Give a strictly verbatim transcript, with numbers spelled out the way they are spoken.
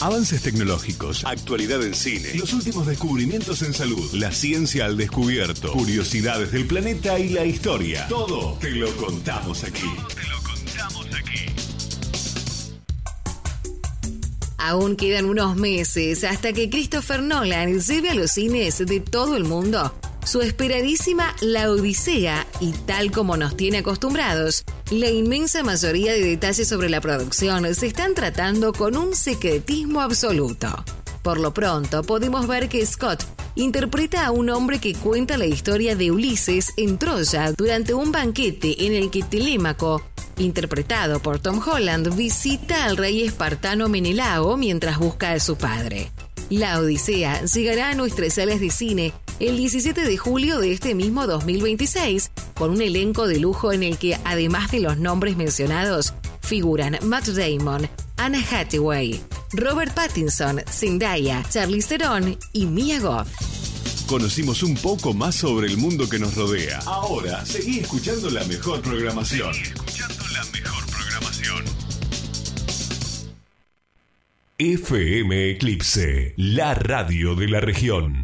Avances tecnológicos, actualidad en cine, los últimos descubrimientos en salud, la ciencia al descubierto, curiosidades del planeta y la historia. Todo te lo contamos aquí. Todo te lo contamos aquí. Aún quedan unos meses hasta que Christopher Nolan lleve a los cines de todo el mundo su esperadísima La Odisea, y tal como nos tiene acostumbrados, la inmensa mayoría de detalles sobre la producción se están tratando con un secretismo absoluto. Por lo pronto, podemos ver que Scott interpreta a un hombre que cuenta la historia de Ulises en Troya durante un banquete en el que Telémaco, interpretado por Tom Holland, visita al rey espartano Menelao mientras busca a su padre. La Odisea llegará a nuestras salas de cine el diecisiete de julio de este mismo dos mil veintiséis, con un elenco de lujo en el que, además de los nombres mencionados, figuran Matt Damon, Anna Hathaway, Robert Pattinson, Zendaya, Charlize Theron y Mia Goth. Conocimos un poco más sobre el mundo que nos rodea. Ahora, seguí escuchando la mejor programación. Seguí escuchando la mejor programación. F M Eclipse, la radio de la región.